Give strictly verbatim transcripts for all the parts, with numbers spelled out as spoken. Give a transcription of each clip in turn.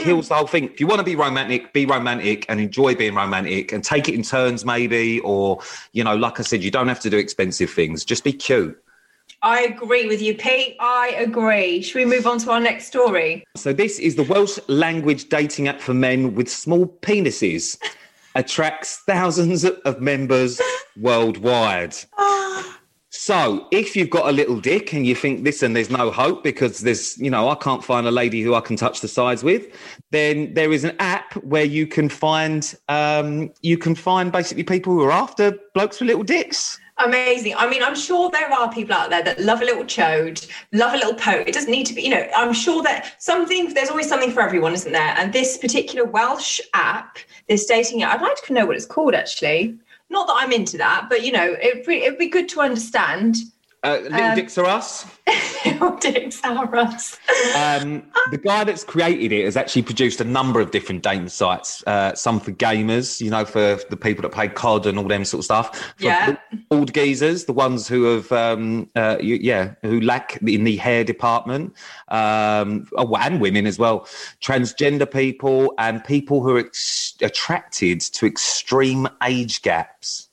kills the whole thing. If you want to be romantic, be romantic and enjoy being romantic and take it in turns maybe, or, you know, like I said, you don't have to do expensive things. Just be cute. I agree with you, Pete. I agree. Should we move on to our next story? So this is the Welsh language dating app for men with small penises. Attracts thousands of members worldwide. So if you've got a little dick and you think, listen, there's no hope because there's, you know, I can't find a lady who I can touch the sides with, then there is an app where you can find um, you can find basically people who are after blokes with little dicks. Amazing. I mean, I'm sure there are people out there that love a little chode, love a little poke. It doesn't need to be, you know, I'm sure that something, there's always something for everyone, isn't there? And this particular Welsh app, this dating app, I'd like to know what it's called, actually. Not that I'm into that, but, you know, it'd be, it'd be good to understand. Uh, little um, dicks are us. Little dicks are us. Um, the guy that's created it has actually produced a number of different dating sites. Uh, some for gamers, you know, for the people that play C O D and all them sort of stuff. For yeah. Old geezers, the ones who have, um, uh, you, yeah, who lack in the hair department, um, oh, and women as well. Transgender people and people who are ex- attracted to extreme age gaps.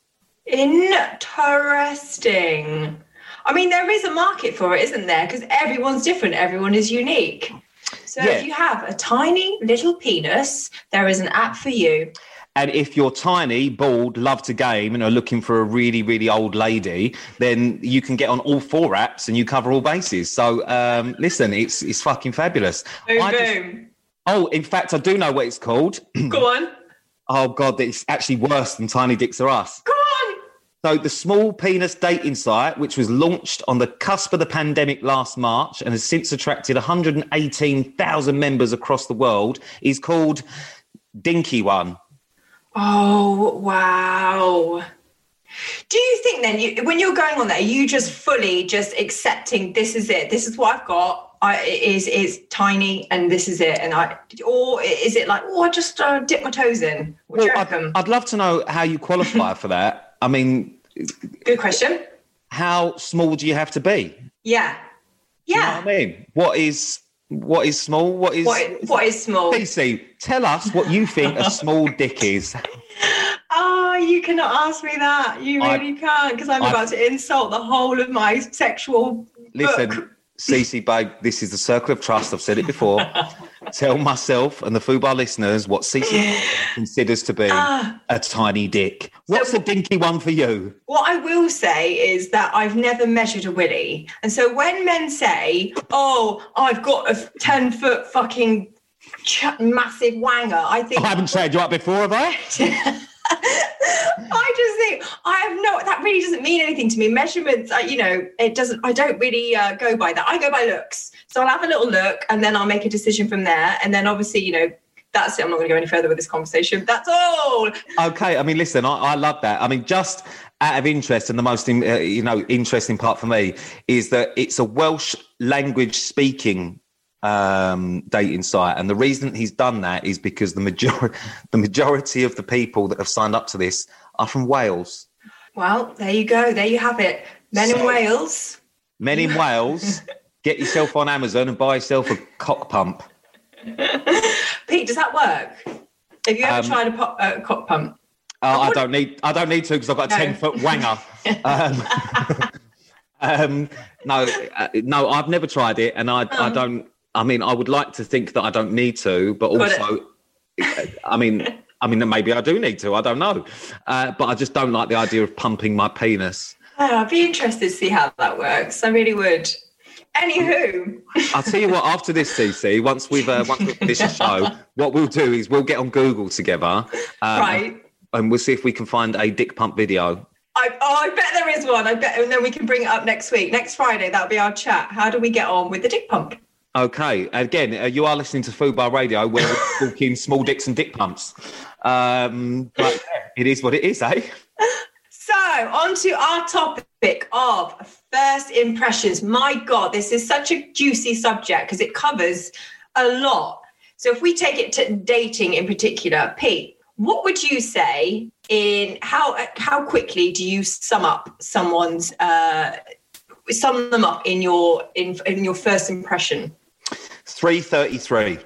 Interesting. I mean, there is a market for it, isn't there? Because everyone's different. Everyone is unique. So yeah. If you have a tiny little penis, there is an app for you. And if you're tiny, bald, love to game and are looking for a really, really old lady, then you can get on all four apps and you cover all bases. So um, listen, it's it's fucking fabulous. Boom, I boom. Just, oh, in fact, I do know what it's called. Go on. Oh, God, it's actually worse than Tiny Dicks Are Us. Go on. So the small penis dating site, which was launched on the cusp of the pandemic last March and has since attracted one hundred eighteen thousand members across the world, is called Dinky One. Oh, wow. Do you think then, you, when you're going on there, are you just fully just accepting this is it, this is what I've got, I, it is is tiny and this is it, and I, or is it like, oh, I just uh, dip my toes in? What well, do you reckon? I'd, I'd love to know how you qualify for that. I mean... Good question. How small do you have to be? Yeah. Yeah. Do you know what I mean? What is... What is small? What is... What is, what is small? C C, tell us what you think a small dick is. Oh, you cannot ask me that. You really I, can't, because I'm I, about to insult the whole of my sexual Listen, book. Cece, babe, this is the circle of trust. I've said it before. Tell myself and the Fubar listeners what Cece considers to be uh, a tiny dick. What's so, the dinky one for you? What I will say is that I've never measured a willy. And so when men say, oh, I've got a ten-foot fucking ch- massive wanger, I think... I haven't said you up before, have I? I just think I have no, that really doesn't mean anything to me. Measurements, uh, you know, it doesn't, I don't really uh, go by that. I go by looks. So I'll have a little look and then I'll make a decision from there. And then obviously, you know, that's it. I'm not going to go any further with this conversation. That's all. Okay. I mean, listen, I, I love that. I mean, just out of interest, and the most, uh, you know, interesting part for me is that it's a Welsh language speaking um dating site, and the reason he's done that is because the majority the majority of the people that have signed up to this are from Wales. Well, there you go, there you have it. Men so, in Wales. Men in Wales, get yourself on Amazon and buy yourself a cock pump. Pete, does that work? Have you ever um, tried a pop, uh, cock pump? Uh, I don't need I don't need to because I've got a no. ten foot wanger. um, um no uh, no I've never tried it, and I um, I don't I mean, I would like to think that I don't need to, but also, I mean, I mean, maybe I do need to. I don't know, uh, but I just don't like the idea of pumping my penis. Oh, I'd be interested to see how that works. I really would. Anywho, I'll tell you what. After this, C C, once we've uh, once we've finished the show, what we'll do is we'll get on Google together, um, right, and we'll see if we can find a dick pump video. I, oh, I bet there is one. I bet, and then we can bring it up next week, next Friday. That'll be our chat. How do we get on with the dick pump? Okay, again, uh, you are listening to Fubar Radio, where we're talking small dicks and dick pumps. Um, but yeah, it is what it is, eh? So, on to our topic of first impressions. My God, this is such a juicy subject because it covers a lot. So, if we take it to dating in particular, Pete, what would you say in how how quickly do you sum up someone's uh, sum them up in your in in your first impression? three thirty-three.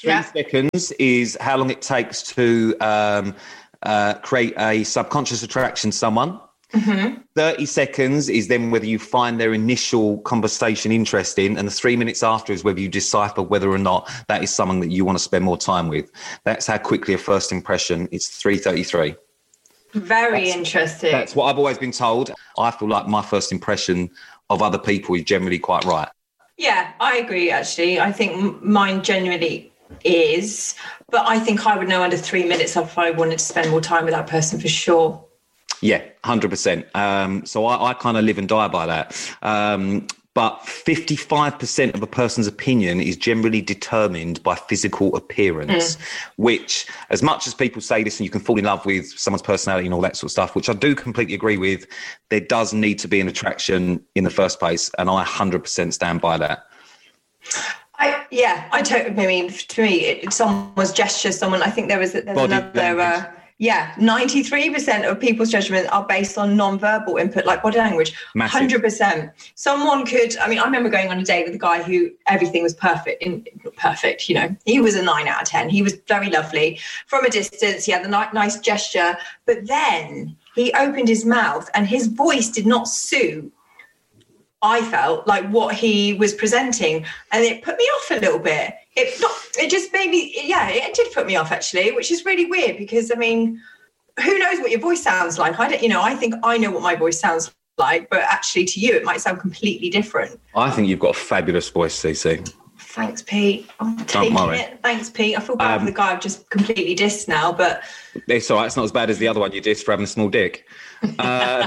Three Yeah. seconds is how long it takes to um, uh, create a subconscious attraction to someone. Mm-hmm. thirty seconds is then whether you find their initial conversation interesting, and the three minutes after is whether you decipher whether or not that is someone that you want to spend more time with. That's how quickly a first impression is. Three thirty-three. Very That's- interesting. That's what I've always been told. I feel like my first impression of other people is generally quite right. Yeah, I agree, actually. I think m- mine genuinely is, but I think I would know under three minutes if I wanted to spend more time with that person for sure. Yeah, one hundred percent. Um, so I, I kind of live and die by that. Um, but fifty-five percent of a person's opinion is generally determined by physical appearance, mm. which, as much as people say this and you can fall in love with someone's personality and all that sort of stuff, which I do completely agree with, there does need to be an attraction in the first place. And I one hundred percent stand by that. I, yeah, I totally, I mean, to me, it, someone's gesture, someone, I think there was, there's Body another, uh, yeah, ninety-three percent of people's judgment are based on non-verbal input, like body language. Massive. one hundred percent. Someone could, I mean, I remember going on a date with a guy who everything was perfect, in, not perfect, you know, he was a nine out of ten. He was very lovely. From a distance, he had a ni- nice gesture, but then he opened his mouth and his voice did not suit, I felt, like what he was presenting, and it put me off a little bit. It not, it just made me, yeah, it did put me off actually, which is really weird because, I mean, who knows what your voice sounds like? I don't, you know, I think I know what my voice sounds like, but actually to you, it might sound completely different. I think you've got a fabulous voice, Cece. Thanks, Pete. I'm Don't taking worry. it. Thanks, Pete. I feel bad Um, for the guy I've just completely dissed now, but It's all right. It's not as bad as the other one you dissed for having a small dick. Uh,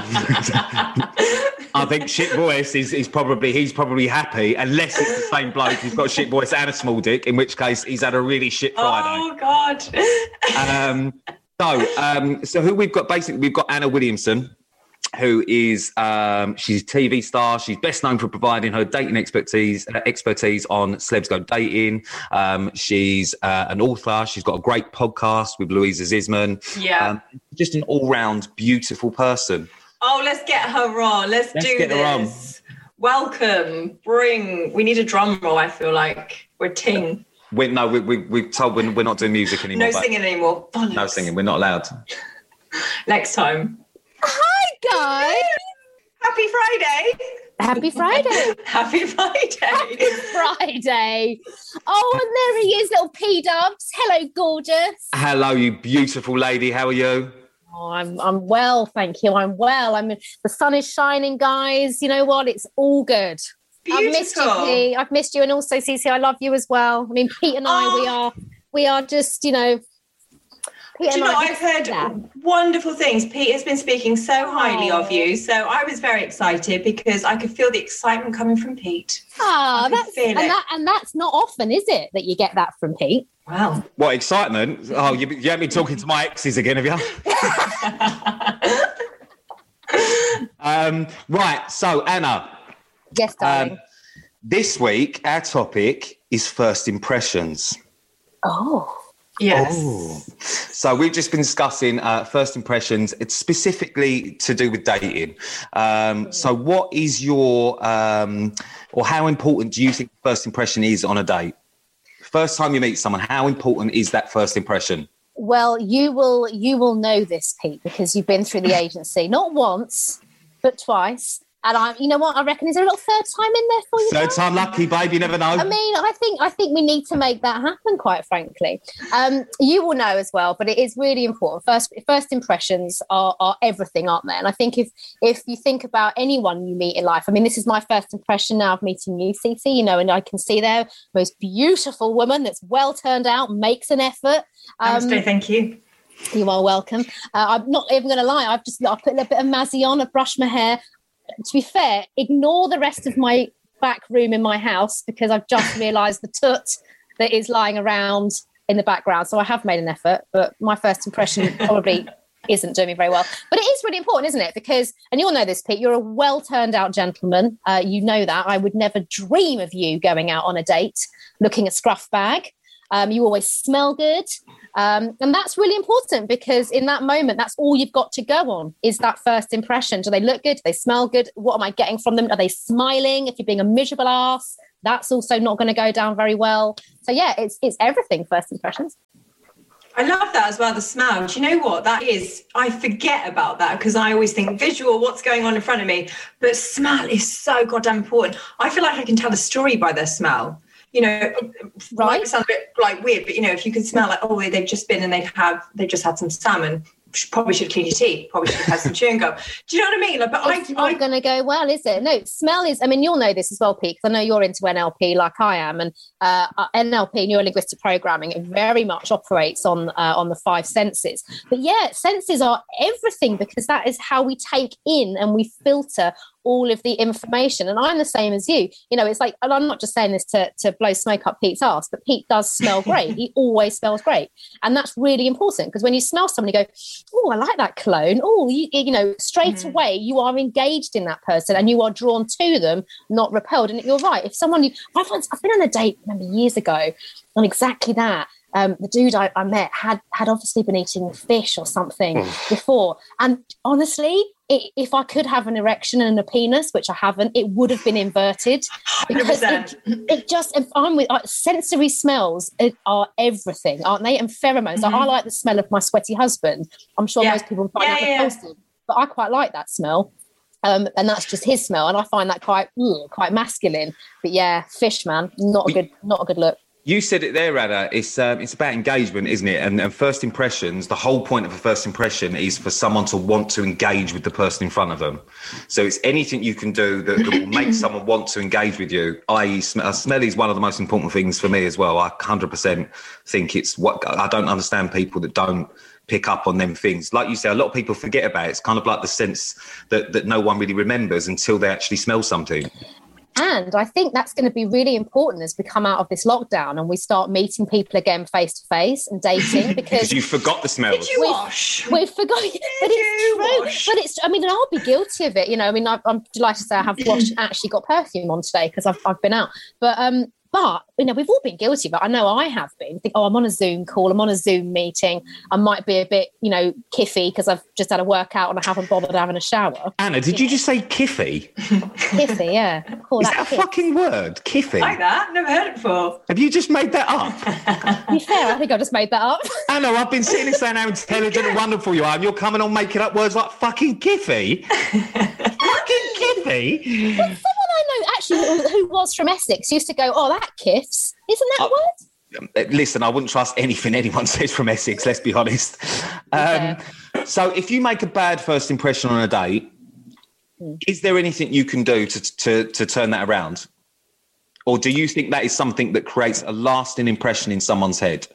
I think shit voice is, is probably, he's probably happy, unless it's the same bloke who's got a shit voice and a small dick, in which case he's had a really shit Friday. oh God. Um, so, um, so who we've got, basically, we've got Anna Williamson, who is, um, she's a T V star. She's best known for providing her dating expertise uh, expertise on Celebs Go Dating. Um, she's uh, an author. She's got a great podcast with Louisa Zisman. Yeah. Um, just an all-round beautiful person. Oh, let's get her on. Let's, Let's do get her on. this. Welcome. Bring. We need a drum roll, I feel like. We're ting. We're, no, we, we, we've told we're, we're not doing music anymore. No but- singing anymore. Bollocks. No singing. We're not allowed. Next time. Hi, guys. Happy Friday. Happy Friday. Happy Friday. Happy Friday. Oh, and there he is, little P-Dubs. Hello, gorgeous. Hello, you beautiful lady. How are you? Oh, I'm I'm well, thank you. I'm well. I'm the sun is shining, guys. You know what? It's all good. I've missed you, Beautiful. Pete. I've missed you, and also Cece, I love you as well. I mean, Pete and I, Oh. we are we are just, you know. Pete Do you and know, I I've just- heard yeah. wonderful things. Pete has been speaking so highly Oh. of you. So I was very excited because I could feel the excitement coming from Pete. Ah, I can that's feel and it. that and that's not often, is it, that you get that from Pete? Wow. What excitement? Oh, you, you haven't been talking to my exes again, have you? um, right. So, Anna, Yes, darling. um, this week our topic is first impressions. oh. Yes. Oh. So we've just been discussing uh, first impressions. It's specifically to do with dating. Um, so what is your, um, or how important do you think first impression is on a date? First time you meet someone, how important is that first impression? Well, you will you will know this, Pete, because you've been through the agency not once, but twice. And I, you know what? I reckon is there a little third time in there for you? Third guys? time lucky, babe. You never know. I mean, I think I think we need to make that happen. Quite frankly, um, you will know as well. But it is really important. First, first impressions are, are everything, aren't they? And I think if if you think about anyone you meet in life, I mean, this is my first impression now of meeting you, Cece. You know, and I can see there most beautiful woman that's well turned out, makes an effort. Um, Um, thank you. you are welcome. Uh, I'm not even going to lie. I've just I put a little bit of Mazzy on. I've brushed my hair. To be fair, ignore the rest of my back room in my house because I've just realised the toot that is lying around in the background. So I have made an effort, but my first impression probably isn't doing me very well. But it is really important, isn't it? Because, and you'll know this, Pete, you're a well turned out gentleman. Uh, you know that. I would never dream of you going out on a date looking a scruff bag. Um, you always smell good. Um, and that's really important because in that moment, that's all you've got to go on is that first impression. Do they look good? Do they smell good? What am I getting from them? Are they smiling? If you're being a miserable ass, that's also not going to go down very well. So yeah, it's it's everything, first impressions. I love that as well, the smell. Do you know what that is? I forget about that because I always think visual, what's going on in front of me. But smell is so goddamn important. I feel like I can tell a story by their smell. You know, right? It sounds a bit like weird, but you know, if you can smell like, oh, they've just been and they've had, they've just had some salmon. Probably should clean your teeth. Probably should have had some chewing gum. Do you know what I mean? Like, but it's I, not I, going to go well, is it? No, smell is. I mean, you'll know this as well, Pete, because I know you're into N L P like I am, and uh, N L P, neuro linguistic programming, it very much operates on uh, on the five senses. But yeah, senses are everything because that is how we take in and we filter all of the information. And I'm the same as you. You know, it's like, and I'm not just saying this to, to blow smoke up Pete's ass, but Pete does smell great. He always smells great. And that's really important because when you smell someone, you go, oh, I like that cologne. Oh, you, you know, straight mm-hmm. away, you are engaged in that person and you are drawn to them, not repelled. And you're right. If someone, you, I've, once, I've been on a date, remember years ago, on exactly that. Um, the dude I, I met had had obviously been eating fish or something before. And honestly, it, if I could have an erection and a penis, which I haven't, it would have been inverted because it, it just, if I'm with uh, sensory smells are everything, aren't they? And pheromones. Mm-hmm. Like, I like the smell of my sweaty husband. I'm sure yeah. most people find yeah, that yeah. repulsive, but I quite like that smell. Um, and that's just his smell, and I find that quite ugh, quite masculine. But yeah, fish, man, not a good, not a good look. You said it there, Radha. It's um, it's about engagement, isn't it? And, and first impressions. The whole point of a first impression is for someone to want to engage with the person in front of them. So it's anything you can do that, that will make someone want to engage with you. that is, smell, smell is one of the most important things for me as well. I one hundred percent think it's what I don't understand people that don't pick up on them things. Like you say, a lot of people forget about it. It's kind of like the sense that that no one really remembers until they actually smell something. And I think that's going to be really important as we come out of this lockdown and we start meeting people again face to face and dating because, because you forgot the smells. Did you we've, wash? We've forgotten, but it's true. Wash? But it's, I mean, and I'll be guilty of it. You know, I mean, I, I'm delighted to say I have washed, actually got perfume on today because I've, I've been out. But, um, But, you know, we've all been guilty of it. I know I have been. Think, oh, I'm on a Zoom call. I'm on a Zoom meeting. I might be a bit, you know, kiffy because I've just had a workout and I haven't bothered having a shower. Anna, did you, you know? just say kiffy? Kiffy, yeah. Call Is that, that a kiff. fucking word? Kiffy? Like that? Never heard it before. Have you just made that up? To be fair, I think I just made that up. Anna, I've been sitting here saying how intelligent and wonderful you are, and you're coming on making up words like fucking kiffy? Fucking kiffy? Well, someone I know actually who was from Essex used to go, oh, that kiffs. Isn't that a word? Listen, I wouldn't trust anything anyone says from Essex, let's be honest. Um, so if you make a bad first impression on a date, mm. is there anything you can do to, to, to turn that around? Or do you think that is something that creates a lasting impression in someone's head?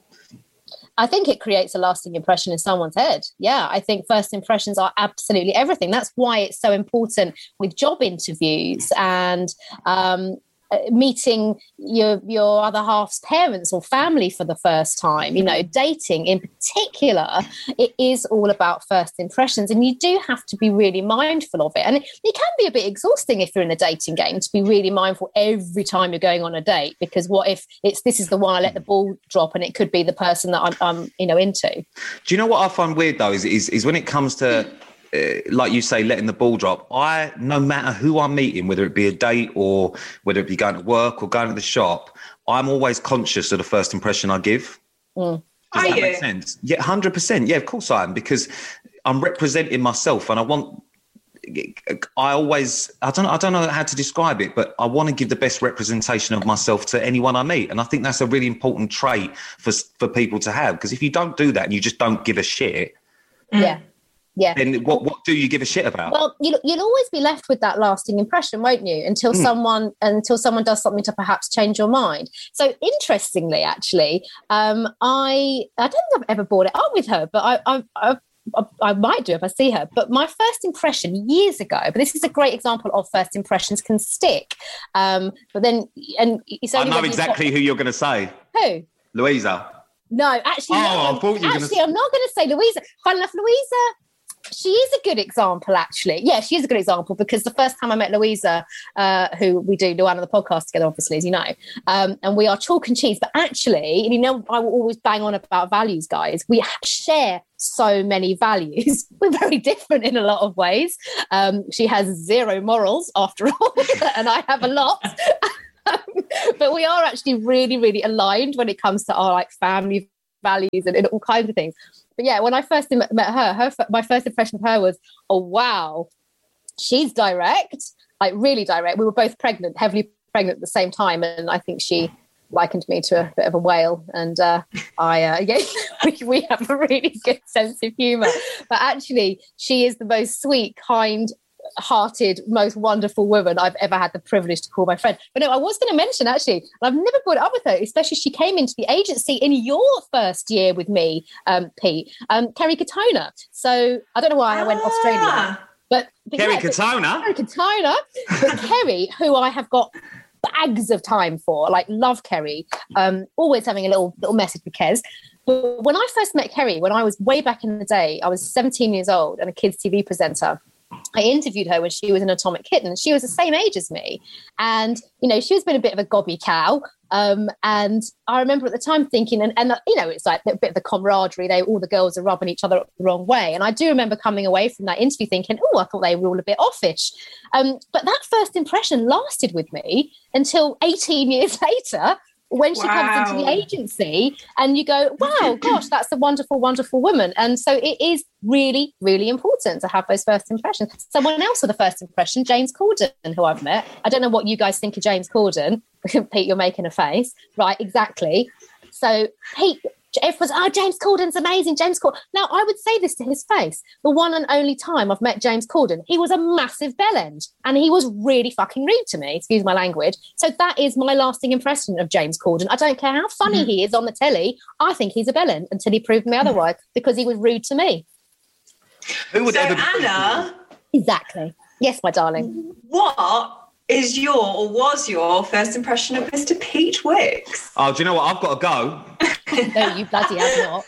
I think it creates a lasting impression in someone's head. Yeah, I think first impressions are absolutely everything. That's why it's so important with job interviews and um, meeting your your other half's parents or family for the first time. You know, dating in particular, it is all about first impressions, and you do have to be really mindful of it. And it, it can be a bit exhausting if you're in the dating game to be really mindful every time you're going on a date, because what if it's this is the one I let the ball drop, and it could be the person that I'm, I'm you know into. Do you know what I find weird though is is, is when it comes to Uh, like you say, letting the ball drop, I, no matter who I'm meeting, whether it be a date or whether it be going to work or going to the shop, I'm always conscious of the first impression I give. Mm. Does Are that you? make sense? Yeah, one hundred percent. Yeah, of course I am, because I'm representing myself and I want, I always, I don't, I don't know how to describe it, but I want to give the best representation of myself to anyone I meet. And I think that's a really important trait for, for people to have, because if you don't do that and you just don't give a shit, yeah. Yeah. Then what, what do you give a shit about? Well, you'll, you'll always be left with that lasting impression, won't you? Until mm. someone until someone does something to perhaps change your mind. So interestingly, actually, um, I I don't think I've ever brought it up with her, but I I, I I I might do if I see her. But my first impression years ago, but this is a great example of first impressions can stick. Um, but then, and it's only I know exactly got... who you're going to say. Who? Louisa. No, actually, oh, no, I thought you were actually, gonna... I'm not going to say Louisa. Fun enough, Louisa. She is a good example, actually. Yeah, she is a good example because the first time I met Louisa, uh, who we do Luana the podcast together, obviously, as you know, um, and we are chalk and cheese. But actually, you know, I will always bang on about values, guys. We share so many values. We're very different in a lot of ways. Um, she has zero morals, after all, and I have a lot. But we are actually really, really aligned when it comes to our like family values and, and all kinds of things. But yeah, when I first met her, her my first impression of her was, oh wow, she's direct, like really direct. We were both pregnant, heavily pregnant at the same time, and I think she likened me to a bit of a whale. And uh, I, uh, yeah, we, we have a really good sense of humour. But actually, she is the most sweet, kind hearted, most wonderful woman I've ever had the privilege to call my friend. But no, I was going to mention actually, and I've never brought it up with her, especially she came into the agency in your first year with me, um, Pete, um, Kerry Katona. So I don't know why I went ah. Australia, but, but Kerry yeah, Katona. Kerry Katona, but Kerry, who I have got bags of time for, like love Kerry, um, always having a little little message with Kez. But when I first met Kerry, when I was way back in the day, I was seventeen years old and a kids T V presenter. I interviewed her when she was an Atomic Kitten. She was the same age as me. And, you know, she was been a bit of a gobby cow. Um, and I remember at the time thinking, and, and you know, it's like a bit of the camaraderie. They, all the girls are rubbing each other up the wrong way. And I do remember coming away from that interview thinking, oh, I thought they were all a bit offish. Um, but that first impression lasted with me until eighteen years later, when she wow. comes into the agency and you go, wow, gosh, that's a wonderful, wonderful woman. And so it is really, really important to have those first impressions. Someone else with a first impression, James Corden, who I've met. I don't know what you guys think of James Corden. Pete, you're making a face. Right, exactly. So Pete, everyone's, oh, James Corden's amazing, James Corden. Now, I would say this to his face. The one and only time I've met James Corden, he was a massive bellend and he was really fucking rude to me, excuse my language. So that is my lasting impression of James Corden. I don't care how funny mm-hmm. he is on the telly. I think he's a bellend until he proved me otherwise because he was rude to me. Who would so, ever Anna? Exactly. Yes, my darling. What is your or was your first impression of Mister Pete Wicks? Oh, do you know what? I've got to go. No, you bloody have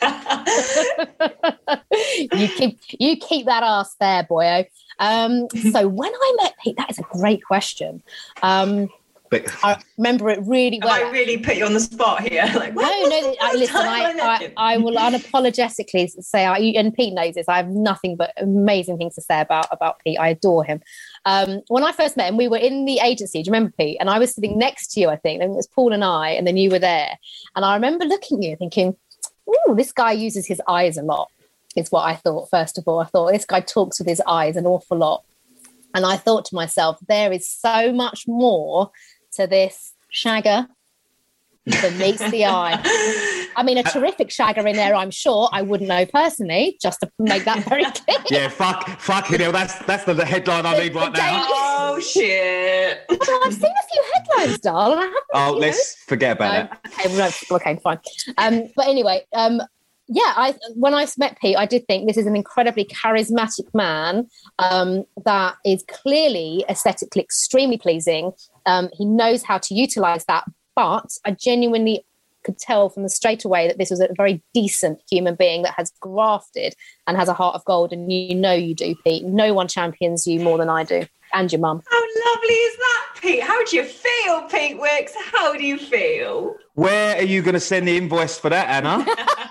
not. you keep you keep that ass there, boyo. Um, so when I met Pete, that is a great question. Um, but, I remember it really well. I really put you on the spot here. Like, no, no. I, listen, I, I, I will unapologetically say, I, and Pete knows this. I have nothing but amazing things to say about about Pete. I adore him. Um, when I first met him, we were in the agency. Do you remember, Pete? And I was sitting next to you, I think. And it was Paul and I, and then you were there. And I remember looking at you thinking, oh, this guy uses his eyes a lot, is what I thought, first of all. I thought, this guy talks with his eyes an awful lot. And I thought to myself, there is so much more to this shagger than meets the eye. I mean, a terrific shagger in there, I'm sure. I wouldn't know personally, just to make that very clear. Yeah, fuck, fucking hell, that's that's the, the headline I need right now. Oh, shit. Well, I've seen a few headlines, darling. I haven't, oh, let's know. forget about no, it. Okay, no, okay, fine. Um, but anyway, um, yeah, I when I met Pete, I did think this is an incredibly charismatic man um, that is clearly aesthetically extremely pleasing. Um, he knows how to utilise that, but I genuinely could tell from the straight away that this was a very decent human being that has grafted and has a heart of gold, and you know you do, Pete. No one champions you more than I do, and your mum. How lovely is that, Pete? How do you feel, Pete Wicks? How do you feel? Where are you going to send the invoice for that, Anna?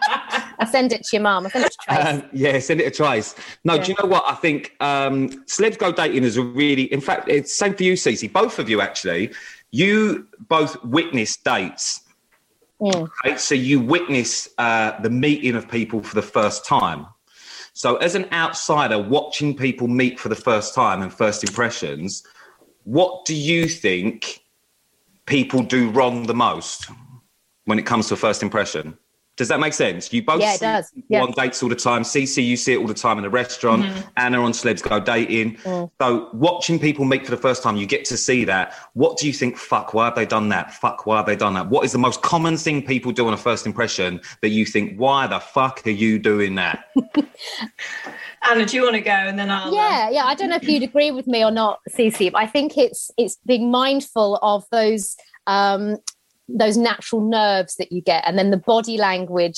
I send it to your mum. I send it to Trace. Um, yeah, send it to Trace. No, yeah. Do you know what? I think um, Celebs Go Dating is a really, in fact, it's same for you, Cece. Both of you, actually. You both witness dates. Mm. Okay? So you witness uh, the meeting of people for the first time. So as an outsider watching people meet for the first time and first impressions, what do you think people do wrong the most when it comes to a first impression? Does that make sense? You both yeah, it see does. people Yeah. on dates all the time. Cece, you see it all the time in the restaurant. Mm-hmm. Anna on Celebs Go Dating. Mm. So watching people meet for the first time, you get to see that. What do you think? Fuck, why have they done that? Fuck, why have they done that? What is the most common thing people do on a first impression that you think, why the fuck are you doing that? Anna, do you want to go and then I'll... Yeah, uh... yeah. I don't know if you'd agree with me or not, Cece, but I think it's it's being mindful of those... Um, those natural nerves that you get, and then the body language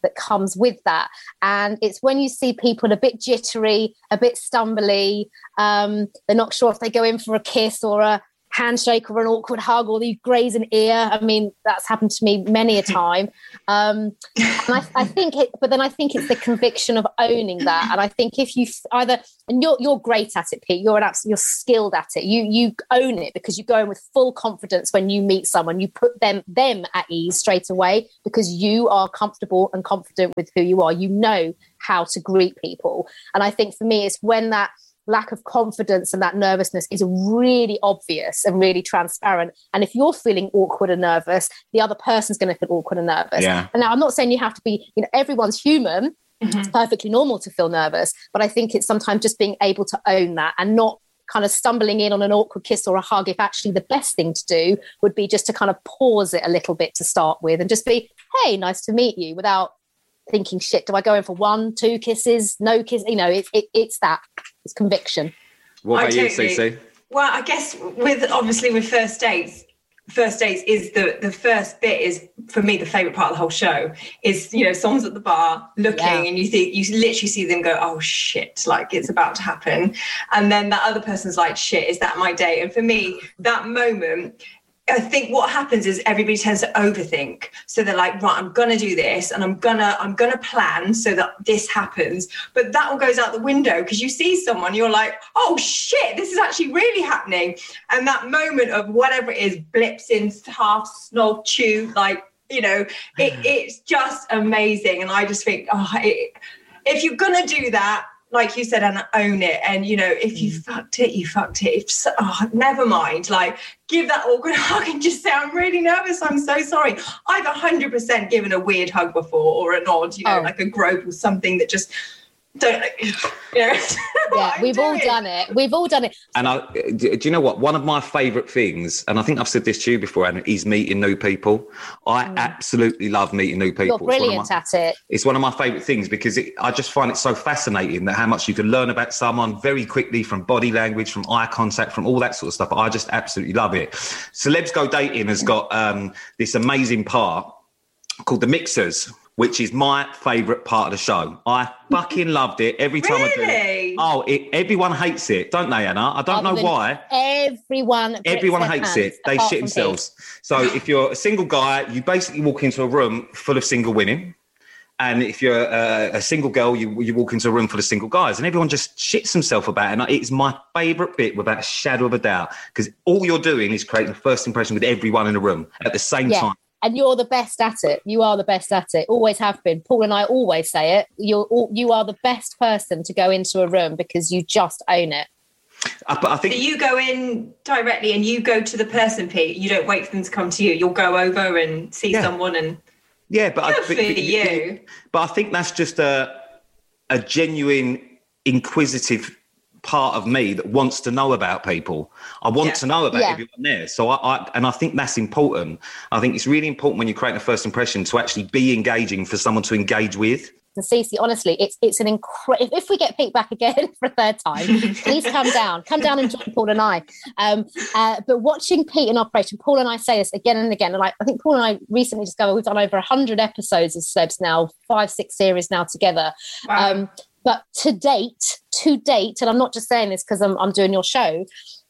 that comes with that. And it's when you see people a bit jittery, a bit stumbly, um, they're not sure if they go in for a kiss or a handshake or an awkward hug, or you graze an ear. I mean, that's happened to me many a time. Um, and I, I think it, but then I think it's the conviction of owning that. And I think if you either, and you're you're great at it, Pete, you're an absolute, you're skilled at it. You you own it because you go in with full confidence when you meet someone. You put them them at ease straight away because you are comfortable and confident with who you are. You know how to greet people. And I think for me, it's when that lack of confidence and that nervousness is really obvious and really transparent. And if you're feeling awkward and nervous, the other person's going to feel awkward and nervous. Yeah. And now I'm not saying you have to be, you know, everyone's human. Mm-hmm. It's perfectly normal to feel nervous. But I think it's sometimes just being able to own that and not kind of stumbling in on an awkward kiss or a hug, if actually the best thing to do would be just to kind of pause it a little bit to start with and just be, hey, nice to meet you, without thinking, shit, do I go in for one, two kisses, no kiss? You know, it, it, it's that. It's conviction. What about I you, totally, Cece? Well, I guess with obviously with first dates, first dates is the the first bit is for me the favourite part of the whole show. Is, you know, someone's at the bar looking yeah. and you think you literally see them go, oh shit, like it's about to happen, and then that other person's like, shit, is that my date? And for me, that moment, I think what happens is everybody tends to overthink. So they're like, right, I'm going to do this and I'm going to, I'm going to plan so that this happens. But that all goes out the window because you see someone, you're like, oh shit, this is actually really happening. And that moment of whatever it is blips in half snog chew, like, you know, it, it's just amazing. And I just think, oh, it, if you're going to do that, like you said, and own it. And, you know, if you fucked it, you fucked it. If so, oh, never mind. Like, give that awkward hug and just say, I'm really nervous. I'm so sorry. I've one hundred percent given a weird hug before, or a nod, you know, oh. like a grope or something that just don't, you know. Yeah, we've all done it. We've all done it. And I, do you know what? One of my favourite things, and I think I've said this to you before, Anna, is meeting new people. I mm. absolutely love meeting new people. You're brilliant my, at it. It's one of my favourite things because it, I just find it so fascinating that how much you can learn about someone very quickly from body language, from eye contact, from all that sort of stuff. I just absolutely love it. Celebs Go Dating has got um, this amazing part called The Mixers, which is my favourite part of the show. I fucking loved it every time really? I do it. Oh, it, everyone hates it, don't they, Anna? I don't Other know why. Everyone Everyone hates it. They shit themselves. So if you're a single guy, you basically walk into a room full of single women. And if you're a, a single girl, you you walk into a room full of single guys. And everyone just shits themselves about it. And it's my favourite bit without a shadow of a doubt. Because all you're doing is creating the first impression with everyone in the room at the same yeah. time. And you're the best at it. You are the best at it. Always have been. Paul and I always say it. You're you are the best person to go into a room because you just own it. I, but I think so you go in directly and you go to the person, Pete. You don't wait for them to come to you. You'll go over and see yeah. someone and yeah. But good I, for but, you. But I think that's just a a genuine inquisitive part of me that wants to know about people. I want yeah. to know about yeah. everyone there. So I, I and I think that's important. I think it's really important when you're creating a first impression to actually be engaging for someone to engage with. And Cece, honestly, it's it's an incredible. If we get Pete back again for a third time, please come down, come down and join Paul and I. Um, uh, but watching Pete in operation, Paul and I say this again and again. And like I think Paul and I recently discovered we've done over a hundred episodes of Celebs now, five, six series now together. Wow. Um, But to date, to date, and I'm not just saying this because I'm, I'm doing your show,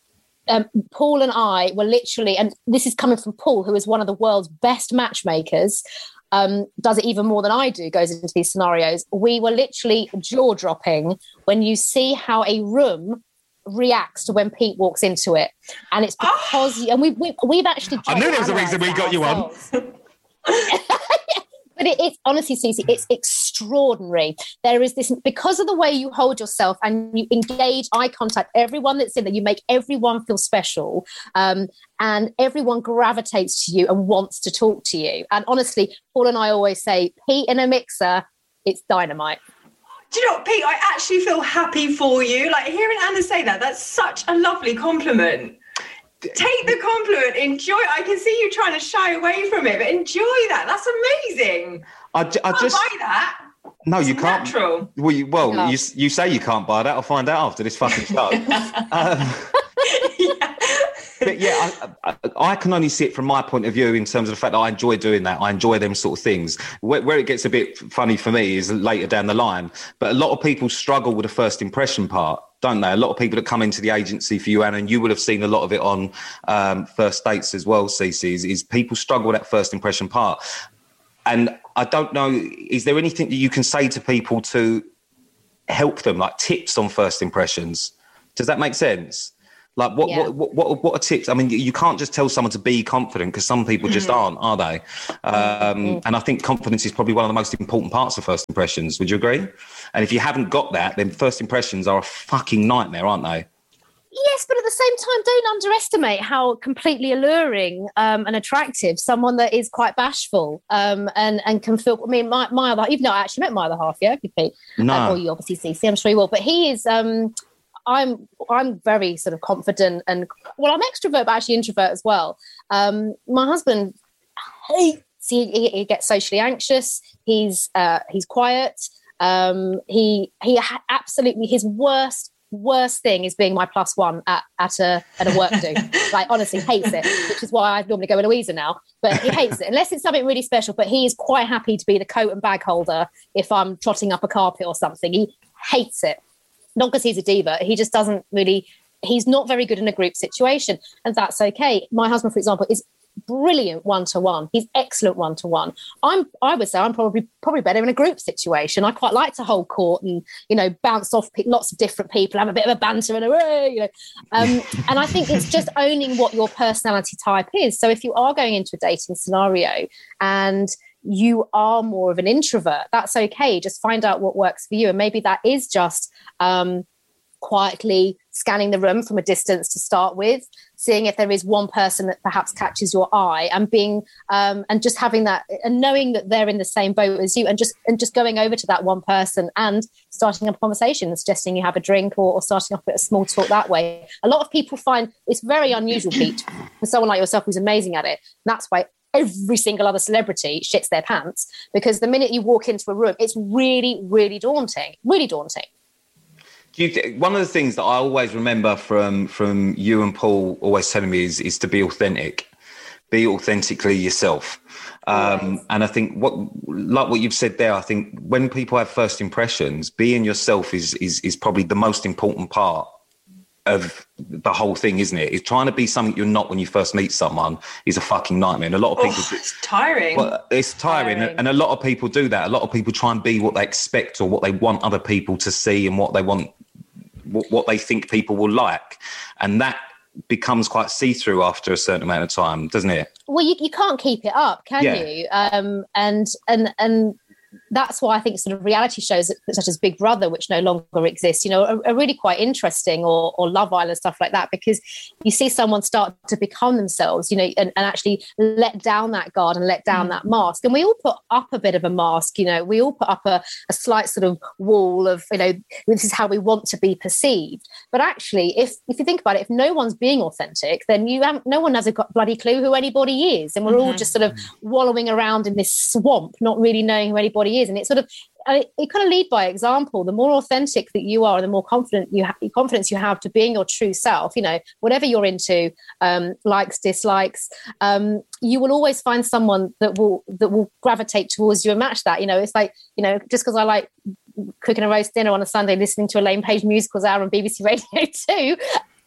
um, Paul and I were literally, and this is coming from Paul, who is one of the world's best matchmakers, um, does it even more than I do, goes into these scenarios. We were literally jaw-dropping when you see how a room reacts to when Pete walks into it. And it's because, oh. and we, we, we've actually... I knew there was a reason we got ourselves. you on. But it, it's honestly, Cece, it's extraordinary. There is this, because of the way you hold yourself and you engage eye contact, everyone that's in there, you make everyone feel special, um, and everyone gravitates to you and wants to talk to you. And honestly, Paul and I always say, Pete in a mixer, it's dynamite. Do you know what, Pete, I actually feel happy for you. Like hearing Anna say that, that's such a lovely compliment. Take the compliment, enjoy it. I can see you trying to shy away from it, but enjoy that. That's amazing. I, I can't just buy that. No, it's you can't. Natural. Well, you, well no. you, you say you can't buy that. I'll find out after this fucking show. um, yeah. but yeah, I, I, I can only see it from my point of view in terms of the fact that I enjoy doing that. I enjoy them sort of things. Where, where it gets a bit funny for me is later down the line. But a lot of people struggle with the first impression part, don't they? A lot of people that come into the agency for you, Anna, and you will have seen a lot of it on um, First Dates as well, Cece, is, is people struggle with that first impression part. And I don't know, is there anything that you can say to people to help them, like tips on first impressions? Does that make sense? Like what, yeah. what, what, what, what are tips? I mean, you can't just tell someone to be confident because some people just aren't, are they? Um, mm-hmm. And I think confidence is probably one of the most important parts of first impressions. Would you agree? And if you haven't got that, then first impressions are a fucking nightmare, aren't they? Yes, but at the same time, don't underestimate how completely alluring um, and attractive someone that is quite bashful um, and and can feel. I mean, my my other, even though I actually met my other half, yeah, Pete, no, um, or you obviously see, see, I'm sure you will, but he is. Um, I'm I'm very sort of confident and well, I'm extrovert, but actually introvert as well. Um, my husband hates. He, he gets socially anxious. He's uh, he's quiet. Um, he he ha- absolutely his worst. worst thing is being my plus one at, at a at a work do. Like, honestly, hates it, which is why I normally go with Louisa now. But he hates it, unless it's something really special. But he is quite happy to be the coat and bag holder if I'm trotting up a carpet or something. He hates it. Not because he's a diva. He just doesn't really, he's not very good in a group situation. And that's okay. My husband, for example, is brilliant one-to-one. He's excellent one-to-one. I'm, I would say I'm probably probably better in a group situation. I quite like to hold court and, you know, bounce off pe- lots of different people, have a bit of a banter and a, you know. Um, and I think it's just owning what your personality type is. So if you are going into a dating scenario and you are more of an introvert, that's okay. Just find out what works for you. And maybe that is just um, quietly scanning the room from a distance to start with, seeing if there is one person that perhaps catches your eye, and being um, and just having that and knowing that they're in the same boat as you, and just and just going over to that one person and starting up a conversation and suggesting you have a drink, or, or starting off a bit of small talk that way. A lot of people find it's very unusual, Pete, for someone like yourself who's amazing at it. And that's why every single other celebrity shits their pants, because the minute you walk into a room, it's really, really daunting, really daunting. Do you th- one of the things that I always remember from from you and Paul always telling me is, is to be authentic, be authentically yourself. Um, yes. And I think what, like what you've said there, I think when people have first impressions, being yourself is is is probably the most important part of the whole thing, isn't it? It's trying to be something you're not when you first meet someone is a fucking nightmare. And a lot of people... Oh, it's tiring. Well, it's tiring. tiring. And a lot of people do that. A lot of people try and be what they expect or what they want other people to see and what they want, what, what they think people will like. And that becomes quite see-through after a certain amount of time, doesn't it? Well, you, you can't keep it up, can yeah. you? Um, and and and... that's why I think sort of reality shows such as Big Brother, which no longer exists, you know, are, are really quite interesting, or, or Love Island, stuff like that, because you see someone start to become themselves, you know, and, and actually let down that guard and let down mm. that mask. And we all put up a bit of a mask, you know, we all put up a, a slight sort of wall of, you know, this is how we want to be perceived. But actually, if if you think about it, if no one's being authentic, then you have, no one has a bloody clue who anybody is. And we're mm-hmm. all just sort of wallowing around in this swamp, not really knowing who anybody is. And it sort of it, it kind of lead by example. The more authentic that you are, the more confident you have confidence you have to being your true self, you know, whatever you're into, um likes, dislikes, um you will always find someone that will that will gravitate towards you and match that. You know, it's like, you know, just because I like cooking a roast dinner on a Sunday, listening to Elaine Page musicals hour on B B C Radio two,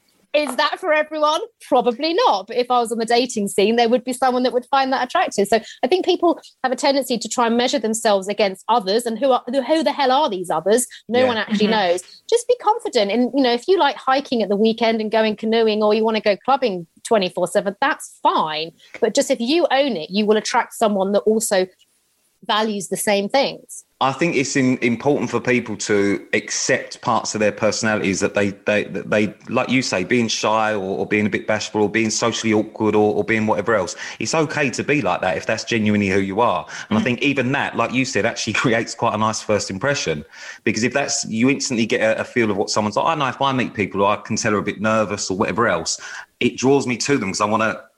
is that for everyone? Probably not. But if I was on the dating scene, there would be someone that would find that attractive. So I think people have a tendency to try and measure themselves against others, and who are who the hell are these others? No yeah. one actually mm-hmm. knows. Just be confident. And, you know, if you like hiking at the weekend and going canoeing, or you want to go clubbing twenty-four seven, that's fine. But just if you own it, you will attract someone that also values the same things. I think it's in, important for people to accept parts of their personalities that they, they, that they like you say, being shy or, or being a bit bashful or being socially awkward or, or being whatever else. It's okay to be like that if that's genuinely who you are. And mm. I think even that, like you said, actually creates quite a nice first impression, because if that's, you instantly get a, a feel of what someone's like. I know if I meet people who I can tell are a bit nervous or whatever else, it draws me to them because I want to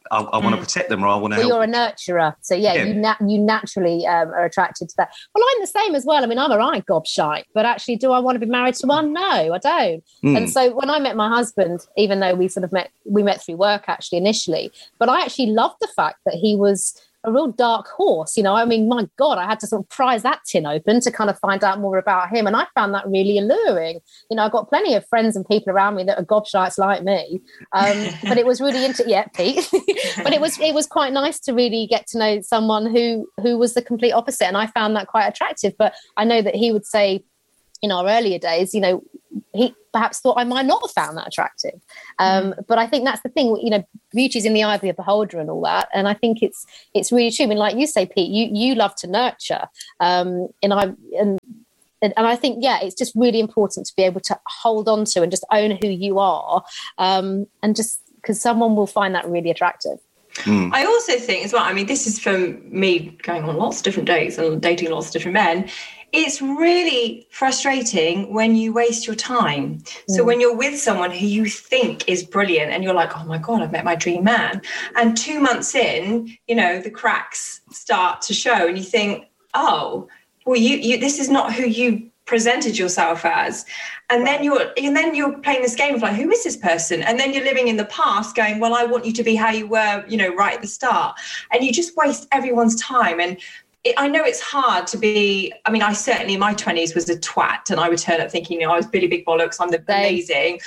I, I want to protect them, or I want to well, help. you're a nurturer, so yeah, Yeah. you na- you naturally um, are attracted to that. Well, I'm the same as well. I mean, I'm a right gobshite, but actually, do I want to be married to one? No, I don't. Mm. And so when I met my husband, even though we sort of met, we met through work actually initially, but I actually loved the fact that he was a real dark horse. You know, I mean, my God, I had to sort of prise that tin open to kind of find out more about him. And I found that really alluring. You know, I've got plenty of friends and people around me that are gobshites like me. Um, but it was really into, yeah, Pete. But it was it was quite nice to really get to know someone who who was the complete opposite. And I found that quite attractive. But I know that he would say in our earlier days, you know, he perhaps thought I might not have found that attractive. Um, mm. But I think that's the thing, you know, beauty's in the eye of the beholder and all that. And I think it's it's really true. I mean, like you say, Pete, you you love to nurture. Um, and I and and I think, yeah, it's just really important to be able to hold on to and just own who you are. Um, and just because someone will find that really attractive. Mm. I also think as well, I mean, this is from me going on lots of different dates and dating lots of different men. It's really frustrating when you waste your time. Mm. So when you're with someone who you think is brilliant and you're like, oh my God, I've met my dream man. And two months in, you know, the cracks start to show and you think, oh, well, you, you this is not who you presented yourself as. And then you're and then you're playing this game of like, who is this person? And then you're living in the past going, well, I want you to be how you were, you know, right at the start. And you just waste everyone's time. And It, I know it's hard to be, I mean, I certainly in my twenties was a twat and I would turn up thinking, you know, I was Billy Big Bollocks, I'm the amazing.